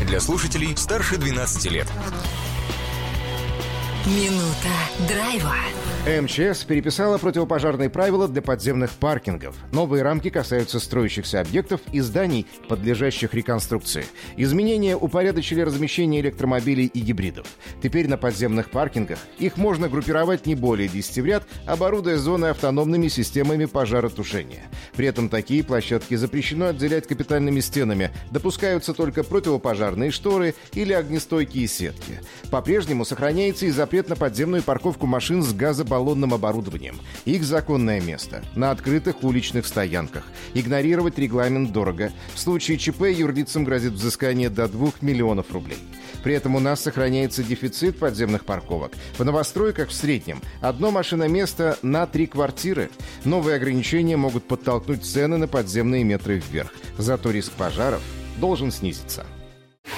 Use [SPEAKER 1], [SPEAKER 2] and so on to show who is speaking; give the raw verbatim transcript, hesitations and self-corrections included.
[SPEAKER 1] для слушателей старше двенадцати лет.
[SPEAKER 2] Минута драйва.
[SPEAKER 3] МЧС переписала противопожарные правила для подземных паркингов. Новые рамки касаются строящихся объектов и зданий, подлежащих реконструкции. Изменения упорядочили размещение электромобилей и гибридов. Теперь на подземных паркингах их можно группировать не более десяти в ряд, оборудуя зоны автономными системами пожаротушения. При этом такие площадки запрещено отделять капитальными стенами. Допускаются только противопожарные шторы или огнестойкие сетки. По-прежнему сохраняется и запрет на подземную парковку машин с газобаллонным оборудованием. Их законное место – на открытых уличных стоянках. Игнорировать регламент дорого. В случае ЧП юрлицам грозит взыскание до двух миллионов рублей. При этом у нас сохраняется дефицит подземных парковок. В новостройках в среднем одно машиноместо на три квартиры. Новые ограничения могут подтолкнуть цены на подземные метры вверх. Зато риск пожаров должен снизиться.